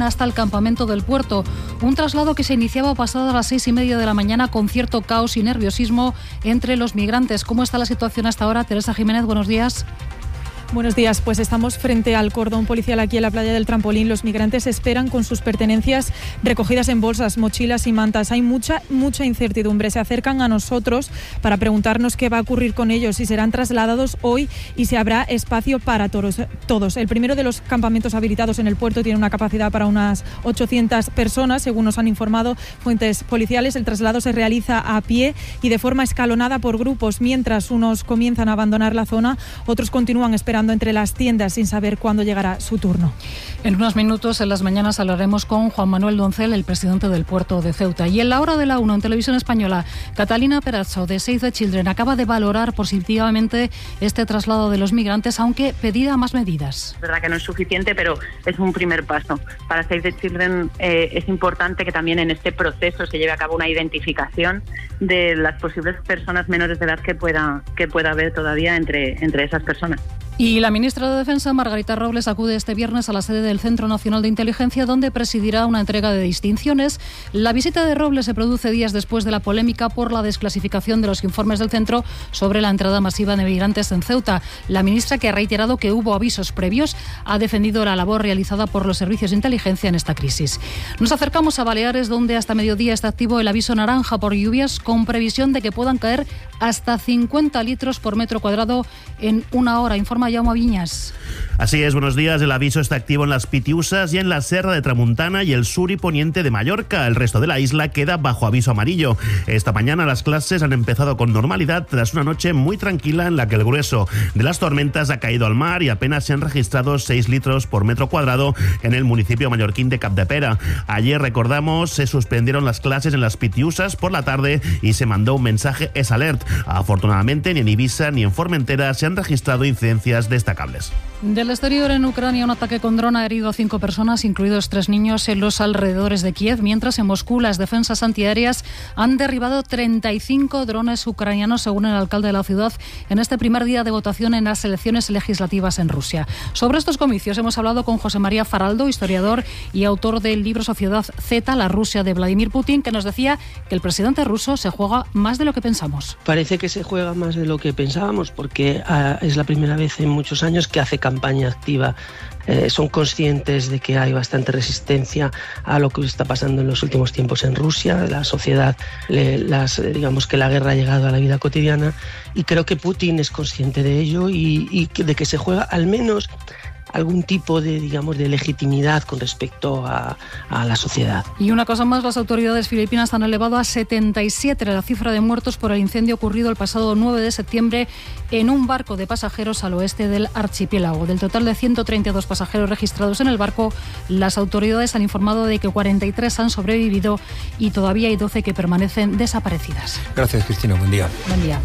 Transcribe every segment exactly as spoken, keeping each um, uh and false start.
hasta el campamento del puerto. Un traslado que se iniciaba pasadas las seis y media de la mañana con cierto caos y nerviosismo entre los migrantes. ¿Cómo está la situación hasta ahora? Teresa Jiménez, buenos días. Buenos días, pues estamos frente al cordón policial aquí en la playa del Trampolín. Los migrantes esperan con sus pertenencias recogidas en bolsas, mochilas y mantas. Hay mucha, mucha incertidumbre. Se acercan a nosotros para preguntarnos qué va a ocurrir con ellos, si serán trasladados hoy y si habrá espacio para todos. todos. El primero de los campamentos habilitados en el puerto tiene una capacidad para unas ochocientas personas, según nos han informado fuentes policiales. El traslado se realiza a pie y de forma escalonada por grupos. Mientras unos comienzan a abandonar la zona, otros continúan esperando entre las tiendas sin saber cuándo llegará su turno. En unos minutos, en las mañanas, hablaremos con Juan Manuel Doncel, el presidente del puerto de Ceuta. Y en la hora de la una, en Televisión Española, Catalina Perazzo, de Save the Children, acaba de valorar positivamente este traslado de los migrantes, aunque pedida más medidas. Es verdad que no es suficiente, pero es un primer paso. Para Save the Children eh, es importante que también en este proceso se lleve a cabo una identificación de las posibles personas menores de edad que pueda, que pueda haber todavía entre, entre esas personas. Y la ministra de Defensa, Margarita Robles, acude este viernes a la sede del Centro Nacional de Inteligencia, donde presidirá una entrega de distinciones. La visita de Robles se produce días después de la polémica por la desclasificación de los informes del centro sobre la entrada masiva de migrantes en Ceuta. La ministra, que ha reiterado que hubo avisos previos, ha defendido la labor realizada por los servicios de inteligencia en esta crisis. Nos acercamos a Baleares, donde hasta mediodía está activo el aviso naranja por lluvias, con previsión de que puedan caer hasta cincuenta litros por metro cuadrado en una hora. Informa Jaume Viñas. Así es, buenos días. El aviso está activo en las Pitiusas y en la Serra de Tramuntana y el sur y poniente de Mallorca. El resto de la isla queda bajo aviso amarillo. Esta mañana las clases han empezado con normalidad tras una noche muy tranquila en la que el grueso de las tormentas ha caído al mar y apenas se han registrado seis litros por metro cuadrado en el municipio mallorquín de Capdepera. Ayer, recordamos, se suspendieron las clases en las Pitiusas por la tarde y se mandó un mensaje S Alert. Afortunadamente, ni en Ibiza ni en Formentera se han registrado incidencias destacables. Del exterior, en Ucrania, un ataque con dron ha herido a cinco personas, incluidos tres niños, en los alrededores de Kiev, mientras en Moscú las defensas antiaéreas han derribado treinta y cinco drones ucranianos, según el alcalde de la ciudad, en este primer día de votación en las elecciones legislativas en Rusia. Sobre estos comicios hemos hablado con José María Faraldo, historiador y autor del libro Sociedad Z, la Rusia de Vladimir Putin, que nos decía que el presidente ruso se juega más de lo que pensamos. Parece que se juega más de lo que pensábamos, porque uh, es la primera vez en muchos años que hace campaña activa. Eh, son conscientes de que hay bastante resistencia a lo que está pasando en los últimos tiempos en Rusia. La sociedad, le, las, digamos que la guerra ha llegado a la vida cotidiana, y creo que Putin es consciente de ello y, y de que se juega al menos algún tipo de, digamos, de legitimidad con respecto a, a la sociedad. Y una cosa más, las autoridades filipinas han elevado a setenta y siete la cifra de muertos por el incendio ocurrido el pasado nueve de septiembre en un barco de pasajeros al oeste del archipiélago. Del total de ciento treinta y dos pasajeros registrados en el barco, las autoridades han informado de que cuarenta y tres han sobrevivido y todavía hay doce que permanecen desaparecidas. Gracias, Cristina. Buen día. Buen día.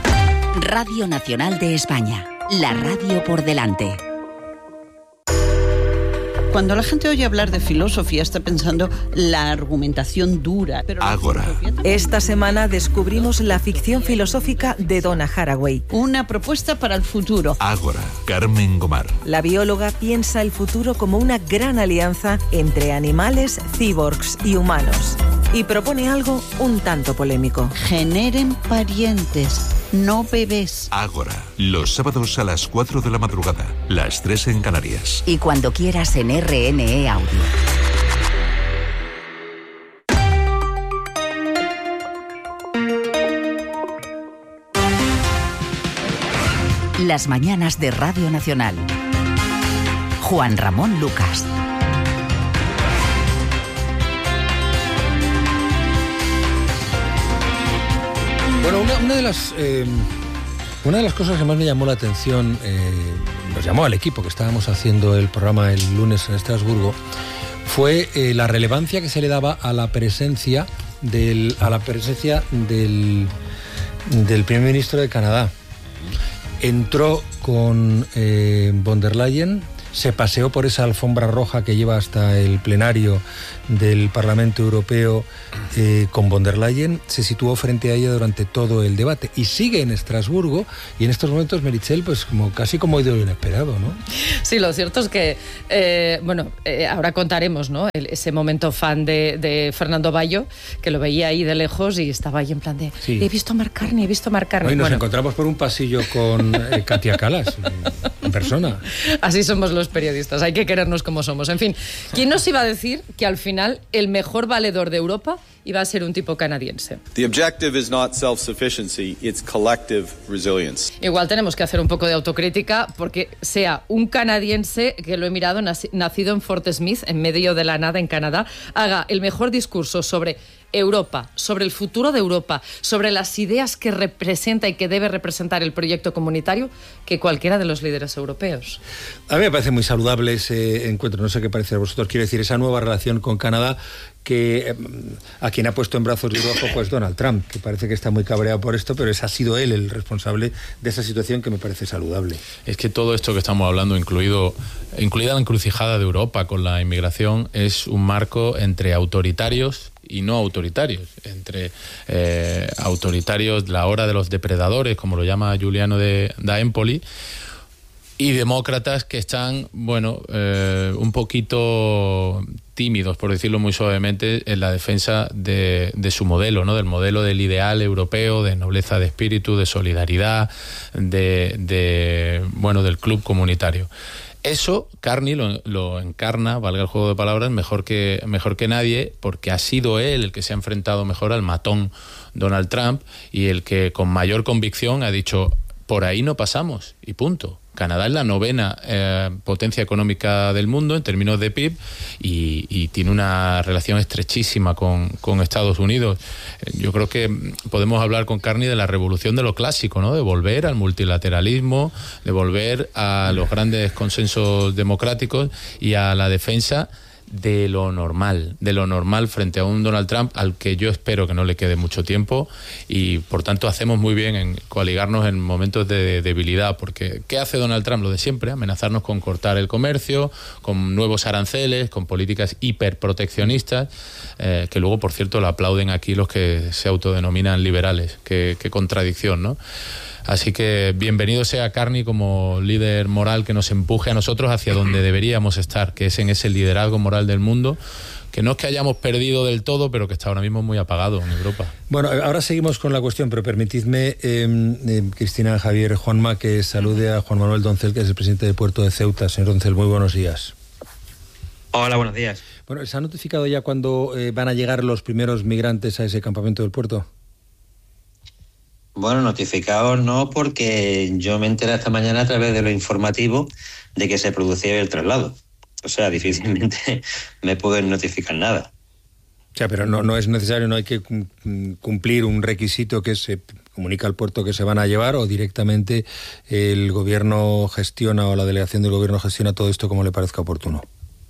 Radio Nacional de España. La radio por delante. Cuando la gente oye hablar de filosofía está pensando la argumentación dura. Pero Ágora. Esta semana descubrimos la ficción filosófica de Donna Haraway. Una propuesta para el futuro. Ágora. Carmen Gomar. La bióloga piensa el futuro como una gran alianza entre animales, cyborgs y humanos. Y propone algo un tanto polémico. Generen parientes, no bebés. Ágora. Los sábados a las cuatro de la madrugada. Las tres en Canarias. Y cuando quieras en R N E Audio. Las mañanas de Radio Nacional. Juan Ramón Lucas. Bueno, una, una de las eh, una de las cosas que más me llamó la atención, eh, nos llamó al equipo que estábamos haciendo el programa el lunes en Estrasburgo, fue eh, la relevancia que se le daba a la presencia del a la presencia del del primer ministro de Canadá. Entró con eh, von der Leyen se paseó por esa alfombra roja que lleva hasta el plenario del Parlamento Europeo eh, con von der Leyen, se situó frente a ella durante todo el debate y sigue en Estrasburgo, y en estos momentos, Meritxell, pues como casi como de lo inesperado, ¿no? Sí, lo cierto es que, eh, bueno, eh, ahora contaremos, ¿no?, el, ese momento fan de, de Fernando Bayo, que lo veía ahí de lejos y estaba ahí en plan de, sí, he visto a Marc Carney, he visto a Marc Carney. Hoy nos bueno. encontramos por un pasillo con eh, Katia Kallas, en persona. Así somos los periodistas, hay que querernos como somos. En fin, ¿quién nos iba a decir que al final el mejor valedor de Europa iba a ser un tipo canadiense? The objective is not self-sufficiency, it's collective resilience. Igual tenemos que hacer un poco de autocrítica porque sea un canadiense, que lo he mirado, nacido en Fort Smith, en medio de la nada en Canadá, haga el mejor discurso sobre Europa, sobre el futuro de Europa, sobre las ideas que representa y que debe representar el proyecto comunitario, que cualquiera de los líderes europeos. A mí me parece muy saludable ese encuentro, no sé qué parece a vosotros, quiero decir, esa nueva relación con Canadá, que eh, a quien ha puesto en brazos de Europa, pues Donald Trump, que parece que está muy cabreado por esto, pero es, ha sido él el responsable de esa situación que me parece saludable. Es que todo esto que estamos hablando, incluido incluida la encrucijada de Europa con la inmigración, es un marco entre autoritarios y no autoritarios, entre eh, autoritarios la hora de los depredadores, como lo llama Giuliano de, da Empoli, y demócratas que están, bueno, eh, un poquito tímidos, por decirlo muy suavemente, en la defensa de, de su modelo, ¿no? Del modelo del ideal europeo, de nobleza de espíritu, de solidaridad, de, de bueno, del club comunitario. Eso Carney lo, lo encarna, valga el juego de palabras, mejor que, mejor que nadie, porque ha sido él el que se ha enfrentado mejor al matón Donald Trump y el que con mayor convicción ha dicho, por ahí no pasamos, y punto. Canadá es la novena eh, potencia económica del mundo en términos de P I B y, y tiene una relación estrechísima con, con Estados Unidos. Yo creo que podemos hablar con Carney de la revolución de lo clásico, ¿no? De volver al multilateralismo, de volver a los grandes consensos democráticos y a la defensa de lo normal, de lo normal frente a un Donald Trump al que yo espero que no le quede mucho tiempo y por tanto hacemos muy bien en coaligarnos en momentos de debilidad, porque ¿qué hace Donald Trump? Lo de siempre, amenazarnos con cortar el comercio, con nuevos aranceles, con políticas hiperproteccionistas, eh, que luego, por cierto, lo aplauden aquí los que se autodenominan liberales. Qué, qué contradicción, ¿no? Así que bienvenido sea Carney como líder moral que nos empuje a nosotros hacia donde deberíamos estar, que es en ese liderazgo moral del mundo, que no es que hayamos perdido del todo, pero que está ahora mismo muy apagado en Europa. Bueno, ahora seguimos con la cuestión, pero permitidme, eh, eh, Cristina, Javier, Juanma, que salude a Juan Manuel Doncel, que es el presidente del puerto de Ceuta. Señor Doncel, muy buenos días. Hola, buenos días. Bueno, ¿se ha notificado ya cuándo eh, van a llegar los primeros migrantes a ese campamento del puerto? Bueno, notificados no, porque yo me enteré esta mañana a través de lo informativo de que se producía el traslado. O sea, difícilmente me pueden notificar nada. O sea, pero no, no es necesario, no hay que cumplir un requisito que se comunica al puerto que se van a llevar, o directamente el gobierno gestiona o la delegación del gobierno gestiona todo esto como le parezca oportuno.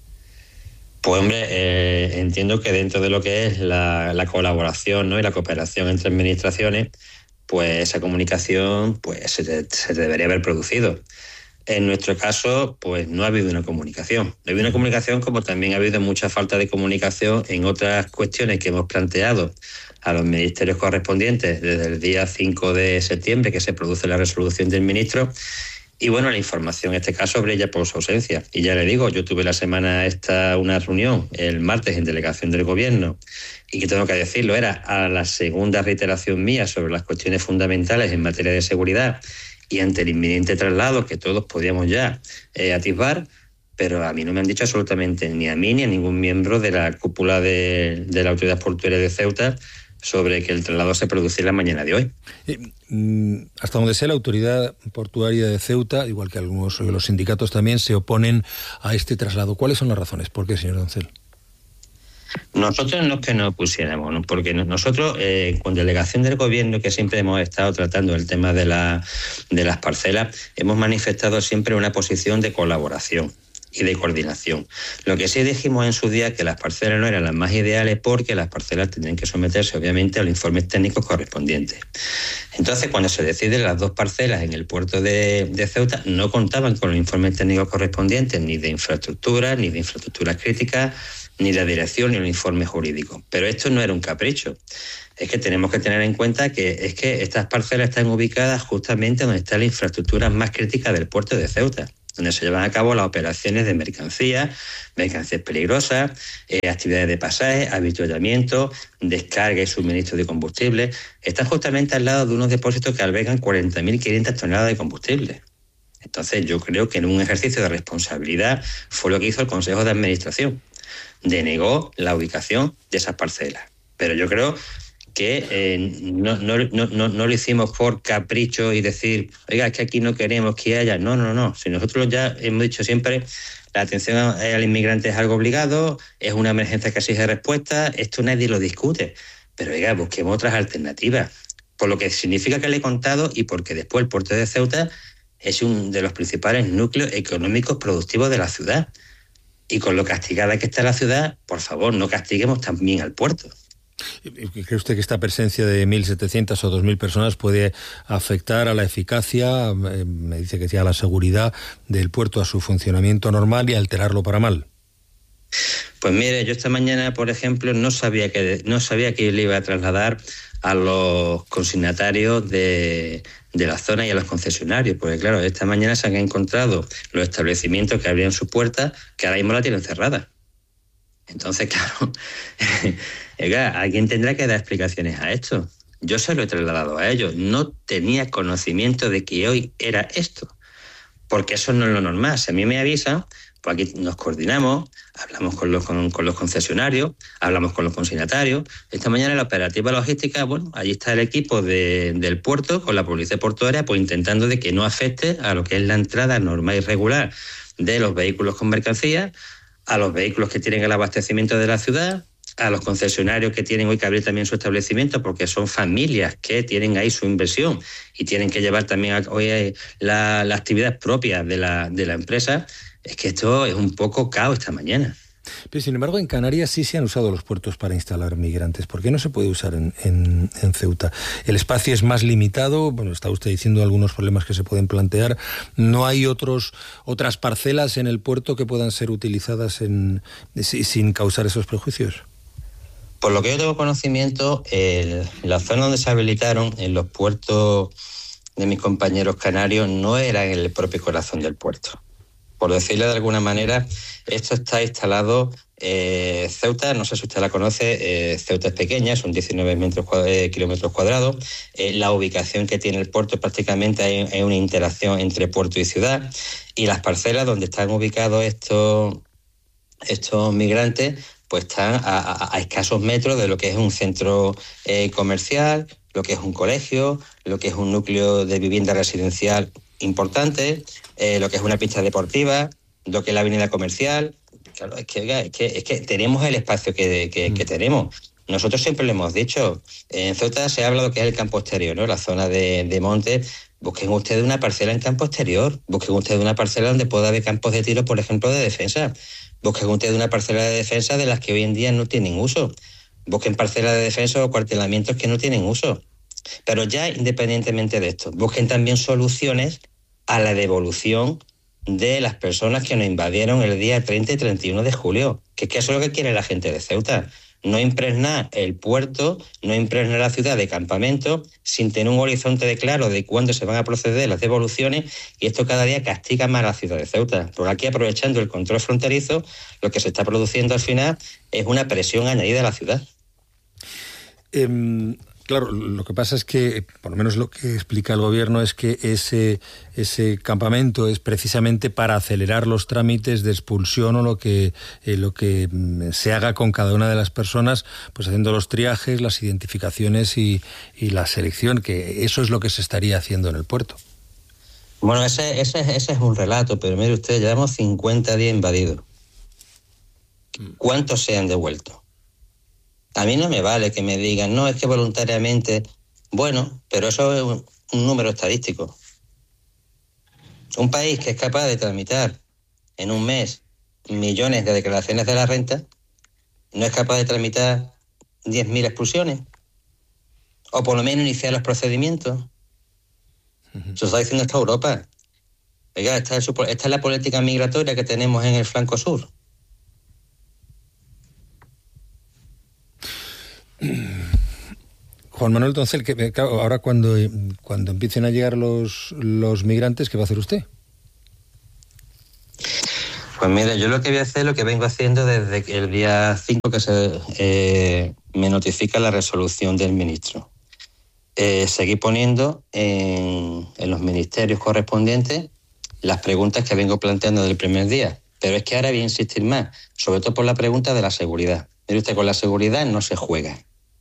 Pues hombre, eh, entiendo que dentro de lo que es la, la colaboración, ¿no?, y la cooperación entre administraciones, pues esa comunicación pues se, se debería haber producido. En nuestro caso, pues no ha habido una comunicación. No ha habido una comunicación, como también ha habido mucha falta de comunicación en otras cuestiones que hemos planteado a los ministerios correspondientes desde el día cinco de septiembre, que se produce la resolución del ministro. Y bueno, la información en este caso brilla por su ausencia. Y ya le digo, yo tuve la semana esta una reunión el martes en delegación del gobierno, y que tengo que decirlo, era a la segunda reiteración mía sobre las cuestiones fundamentales en materia de seguridad y ante el inminente traslado que todos podíamos ya eh, atisbar, pero a mí no me han dicho absolutamente ni a mí ni a ningún miembro de la cúpula de, de la Autoridad Portuaria de Ceuta sobre que el traslado se produciera mañana de hoy. Eh, hasta donde sea, la Autoridad Portuaria de Ceuta, igual que algunos de los sindicatos también, se oponen a este traslado. ¿Cuáles son las razones? ¿Por qué, señor Doncel? Nosotros no es que nos pusiéramos, ¿no? Porque nosotros, eh, con delegación del gobierno, que siempre hemos estado tratando el tema de, la, de las parcelas, hemos manifestado siempre una posición de colaboración. y de coordinación. Lo que sí dijimos en su día que las parcelas no eran las más ideales porque las parcelas tendrían que someterse obviamente a los informes técnicos correspondientes. Entonces, cuando se deciden las dos parcelas en el puerto de, de Ceuta, no contaban con los informes técnicos correspondientes ni de infraestructura, ni de infraestructuras críticas, ni de dirección, ni el informe jurídico. Pero esto no era un capricho. Es que tenemos que tener en cuenta que es que estas parcelas están ubicadas justamente donde está la infraestructura más crítica del puerto de Ceuta, donde se llevan a cabo las operaciones de mercancías, mercancías peligrosas, eh, actividades de pasaje, avituallamiento, descarga y suministro de combustible. Están justamente al lado de unos depósitos que albergan cuarenta mil quinientas toneladas de combustible. Entonces yo creo que en un ejercicio de responsabilidad fue lo que hizo el Consejo de Administración. Denegó la ubicación de esas parcelas. Pero yo creo que eh, no, no, no, no, no lo hicimos por capricho y decir, oiga, es que aquí no queremos que haya. No, no, no. Si nosotros ya hemos dicho siempre, la atención al inmigrante es algo obligado, es una emergencia que exige respuesta, esto nadie lo discute. Pero oiga, busquemos otras alternativas. Por lo que significa que le he contado y porque después el puerto de Ceuta es uno de los principales núcleos económicos productivos de la ciudad. Y con lo castigada que está la ciudad, por favor, no castiguemos también al puerto. ¿Cree usted que esta presencia de mil setecientas o dos mil personas puede afectar a la eficacia, eh, me dice que sea a la seguridad del puerto, a su funcionamiento normal y alterarlo para mal? Pues mire, yo esta mañana, por ejemplo, no sabía que no sabía que le iba a trasladar a los consignatarios de, de la zona y a los concesionarios, porque claro, esta mañana se han encontrado los establecimientos que abrían sus puertas que ahora mismo la tienen cerrada. Entonces, claro, alguien tendrá que dar explicaciones a esto. Yo se lo he trasladado a ellos. No tenía conocimiento de que hoy era esto, porque eso no es lo normal. Si a mí me avisan, pues aquí nos coordinamos, hablamos con los, con, con los concesionarios, hablamos con los consignatarios. Esta mañana en la operativa logística, bueno, allí está el equipo de, del puerto con la policía portuaria, pues intentando de que no afecte a lo que es la entrada normal y regular de los vehículos con mercancías, a los vehículos que tienen el abastecimiento de la ciudad, a los concesionarios que tienen hoy que abrir también su establecimiento, porque son familias que tienen ahí su inversión y tienen que llevar también hoy la, la actividad propia de la, de la empresa. Es que esto es un poco caos esta mañana. Pero sin embargo, en Canarias sí se han usado los puertos para instalar migrantes. ¿Por qué no se puede usar en, en, en Ceuta? El espacio es más limitado. Bueno, está usted diciendo algunos problemas que se pueden plantear. ¿No hay otros otras parcelas en el puerto que puedan ser utilizadas en, sin causar esos prejuicios? Por lo que yo tengo conocimiento, el, la zona donde se habilitaron en los puertos de mis compañeros canarios no era en el propio corazón del puerto. Por decirlo de alguna manera, esto está instalado, eh, Ceuta, no sé si usted la conoce, eh, Ceuta es pequeña, son diecinueve metros, eh, kilómetros cuadrados. Eh, la ubicación que tiene el puerto, prácticamente hay, hay una interacción entre puerto y ciudad. Y las parcelas donde están ubicados estos, estos migrantes, pues están a, a, a escasos metros de lo que es un centro eh, comercial, lo que es un colegio, lo que es un núcleo de vivienda residencial importante, eh, lo que es una pista deportiva, lo que es la avenida comercial. Claro, es que, oiga, es que, es que tenemos el espacio que, que, que tenemos. Nosotros siempre lo hemos dicho. En Ceuta se habla de lo que es el campo exterior, ¿no? La zona de, de monte. Busquen ustedes una parcela en campo exterior. Busquen ustedes una parcela donde pueda haber campos de tiro, por ejemplo, de defensa. Busquen ustedes una parcela de defensa de las que hoy en día no tienen uso. Busquen parcelas de defensa o cuartelamientos que no tienen uso. Pero ya independientemente de esto, busquen también soluciones a la devolución de las personas que nos invadieron el día treinta y treinta y uno de julio. Que es que eso es lo que quiere la gente de Ceuta. No impregnar el puerto, no impregnar la ciudad de campamento sin tener un horizonte de claro de cuándo se van a proceder las devoluciones, y esto cada día castiga más a la ciudad de Ceuta. Porque aquí, aprovechando el control fronterizo, lo que se está produciendo al final es una presión añadida a la ciudad. Eh... Claro, lo que pasa es que, por lo menos lo que explica el gobierno, es que ese, ese campamento es precisamente para acelerar los trámites de expulsión o lo que, eh, lo que se haga con cada una de las personas, pues haciendo los triajes, las identificaciones y, y la selección, que eso es lo que se estaría haciendo en el puerto. Bueno, ese, ese, ese es un relato, pero mire usted, llevamos cincuenta días invadidos. ¿Cuántos se han devuelto? A mí no me vale que me digan, no, es que voluntariamente. Bueno, pero eso es un, un número estadístico. Un país que es capaz de tramitar en un mes millones de declaraciones de la renta, no es capaz de tramitar diez mil expulsiones, o por lo menos iniciar los procedimientos. Uh-huh. Eso está diciendo esta Europa. Oiga, esta es, su, esta es la política migratoria que tenemos en el flanco sur. Juan Manuel Doncel, que ahora cuando, cuando empiecen a llegar los, los migrantes, ¿qué va a hacer usted? Pues mira, yo lo que voy a hacer, lo que vengo haciendo desde el día cinco que se eh, me notifica la resolución del ministro. Eh, seguir poniendo en, en los ministerios correspondientes las preguntas que vengo planteando desde el primer día. Pero es que ahora voy a insistir más, sobre todo por la pregunta de la seguridad. Mire usted, con la seguridad no se juega.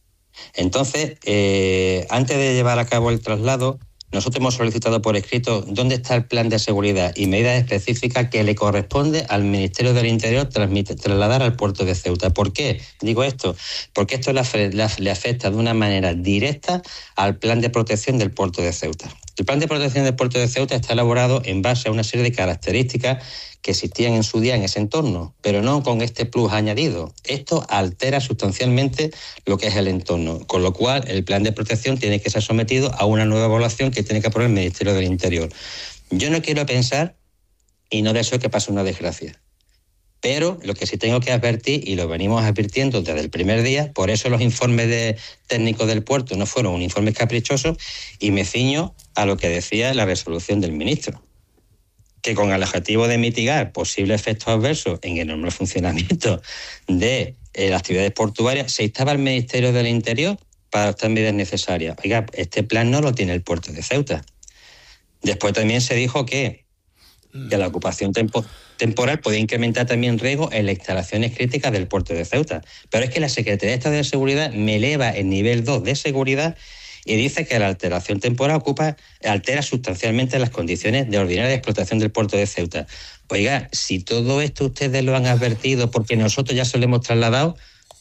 Entonces, eh, antes de llevar a cabo el traslado, nosotros hemos solicitado por escrito dónde está el plan de seguridad y medidas específicas que le corresponde al Ministerio del Interior transmite, trasladar al puerto de Ceuta. ¿Por qué digo esto? Porque esto le, le afecta de una manera directa al plan de protección del puerto de Ceuta. El plan de protección del puerto de Ceuta está elaborado en base a una serie de características que existían en su día en ese entorno, pero no con este plus añadido. Esto altera sustancialmente lo que es el entorno, con lo cual el plan de protección tiene que ser sometido a una nueva evaluación que tiene que aprobar el Ministerio del Interior. Yo no quiero pensar y no deseo que pase una desgracia, pero lo que sí tengo que advertir, y lo venimos advirtiendo desde el primer día, por eso los informes de técnicos del puerto no fueron un informe caprichoso, y me ciño a lo que decía la resolución del ministro, que con el objetivo de mitigar posibles efectos adversos en el normal funcionamiento de eh, las actividades portuarias, se instaba al Ministerio del Interior para adoptar medidas necesarias. Oiga, este plan no lo tiene el puerto de Ceuta. Después también se dijo que, que la ocupación tempo, temporal podía incrementar también riesgo en las instalaciones críticas del puerto de Ceuta. Pero es que la Secretaría de Estado de Seguridad me eleva el nivel dos de seguridad y dice que la alteración temporal ocupa, altera sustancialmente las condiciones de ordinaria explotación del puerto de Ceuta. Oiga, si todo esto ustedes lo han advertido porque nosotros ya se lo hemos trasladado,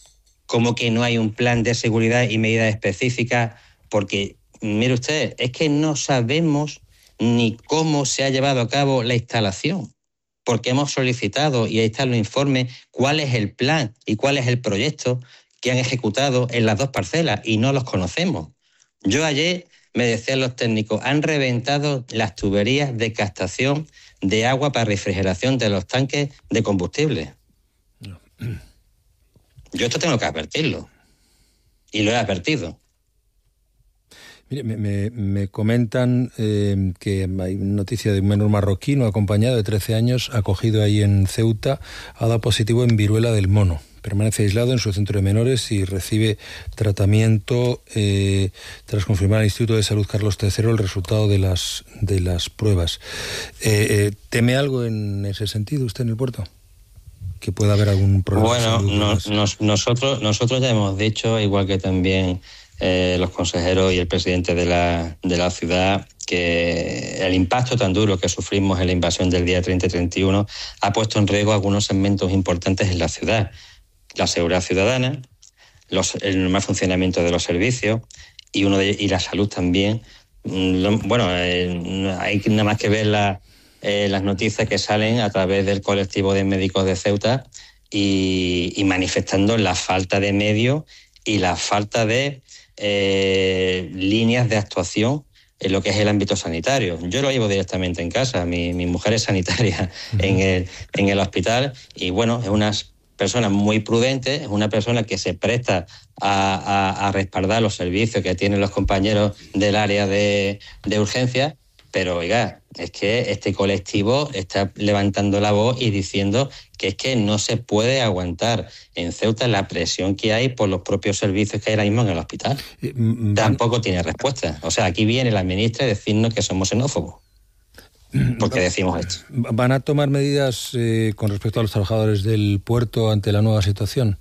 ¿cómo que no hay un plan de seguridad y medidas específicas? Porque, mire usted, es que no sabemos ni cómo se ha llevado a cabo la instalación, porque hemos solicitado, y ahí están los informes, cuál es el plan y cuál es el proyecto que han ejecutado en las dos parcelas, y no los conocemos. Yo ayer me decían los técnicos, han reventado las tuberías de captación de agua para refrigeración de los tanques de combustible. No. Yo esto tengo que advertirlo, y lo he advertido. Mire, me, me, me comentan eh, que hay noticia de un menor marroquino acompañado de trece años, acogido ahí en Ceuta, ha dado positivo en viruela del mono. Permanece aislado en su centro de menores y recibe tratamiento eh, tras confirmar al Instituto de Salud Carlos tercero el resultado de las de las pruebas. Eh, eh, ¿Teme algo en ese sentido usted en el puerto? ¿Que pueda haber algún problema? Bueno, no, nos, nosotros, nosotros ya hemos dicho, igual que también eh, los consejeros y el presidente de la, de la ciudad, que el impacto tan duro que sufrimos en la invasión del día treinta y treinta y uno ha puesto en riesgo algunos segmentos importantes en la ciudad. La seguridad ciudadana, los, el normal funcionamiento de los servicios y, uno de, y la salud también. Bueno, eh, hay nada más que ver la, eh, las noticias que salen a través del colectivo de médicos de Ceuta y, y manifestando la falta de medios y la falta de eh, líneas de actuación en lo que es el ámbito sanitario. Yo lo llevo directamente en casa, mi, mi mujer es sanitaria uh-huh. en, el, en el hospital y bueno, es una persona muy prudente, es una persona que se presta a, a, a respaldar los servicios que tienen los compañeros del área de, de urgencia, pero oiga, es que este colectivo está levantando la voz y diciendo que es que no se puede aguantar en Ceuta la presión que hay por los propios servicios que hay ahora mismo en el hospital. Tampoco tiene respuesta. O sea, aquí viene la ministra a decirnos que somos xenófobos. Porque decimos esto. ¿Van a tomar medidas eh, con respecto a los trabajadores del puerto ante la nueva situación?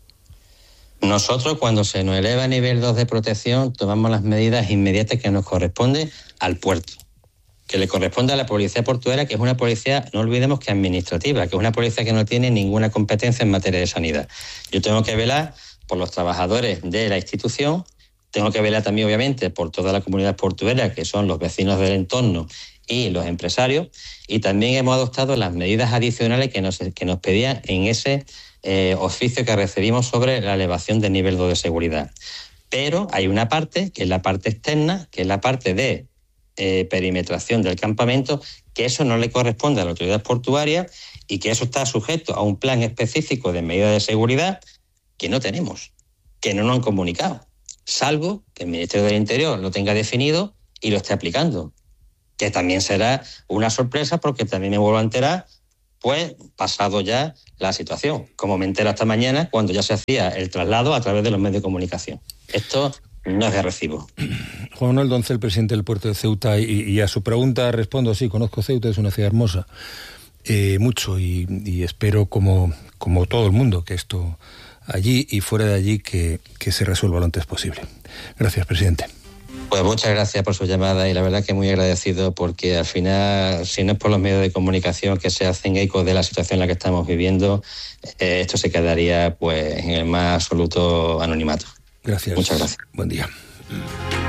Nosotros, cuando se nos eleva a nivel dos de protección, tomamos las medidas inmediatas que nos corresponden al puerto, que le corresponde a la policía portuaria, que es una policía, no olvidemos que administrativa, que es una policía que no tiene ninguna competencia en materia de sanidad. Yo tengo que velar por los trabajadores de la institución, tengo que velar también, obviamente, por toda la comunidad portuaria, que son los vecinos del entorno y los empresarios, y también hemos adoptado las medidas adicionales que nos, que nos pedían en ese eh, oficio que recibimos sobre la elevación del nivel de seguridad. Pero hay una parte, que es la parte externa, que es la parte de eh, perimetración del campamento, que eso no le corresponde a la autoridad portuaria y que eso está sujeto a un plan específico de medidas de seguridad que no tenemos, que no nos han comunicado, salvo que el Ministerio del Interior lo tenga definido y lo esté aplicando, que también será una sorpresa porque también me vuelvo a enterar, pues pasado ya la situación, como me entero esta mañana cuando ya se hacía el traslado a través de los medios de comunicación. Esto no es de recibo. Juan Manuel Doncel, presidente del puerto de Ceuta, y, y a su pregunta respondo, sí, conozco Ceuta, es una ciudad hermosa, eh, mucho, y, y espero como, como todo el mundo que esto allí y fuera de allí que, que se resuelva lo antes posible. Gracias, presidente. Pues muchas gracias por su llamada y la verdad que muy agradecido porque al final, si no es por los medios de comunicación que se hacen eco de la situación en la que estamos viviendo, eh, esto se quedaría pues en el más absoluto anonimato. Gracias. Muchas gracias. Buen día.